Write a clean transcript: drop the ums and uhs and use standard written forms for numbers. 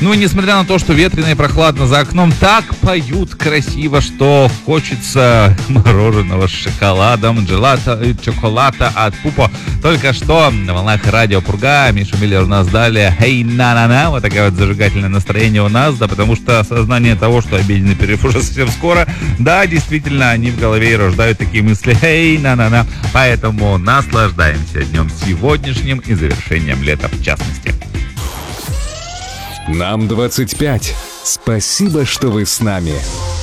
Ну, несмотря на то, что ветрено и прохладно за окном, так поют красиво, что хочется мороженого с шоколадом, джелато и чоколата от Пупо. Только что на волнах радио Пурга Миша Миллер у нас дали «Хей, на-на-на». Вот такое вот зажигательное настроение у нас, да, потому что осознание того, что обеденный перерыв уже совсем скоро, да, действительно, они в голове и рождают такие мысли «Хей, на-на-на». Поэтому наслаждаемся днем сегодняшним и завершением лета в частности. Нам 25. Спасибо, что вы с нами.